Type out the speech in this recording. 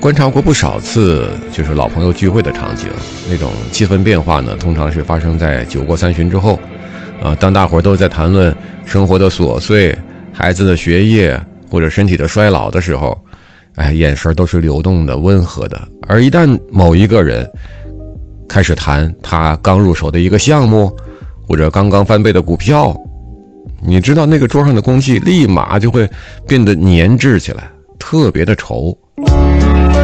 观察过不少次，就是老朋友聚会的场景，那种气氛变化呢，通常是发生在酒过三巡之后，当大伙都在谈论生活的琐碎、孩子的学业或者身体的衰老的时候，眼神都是流动的、温和的。而一旦某一个人开始谈他刚入手的一个项目，或者刚刚翻倍的股票，你知道那个桌上的空气立马就会变得粘滞起来，特别的稠。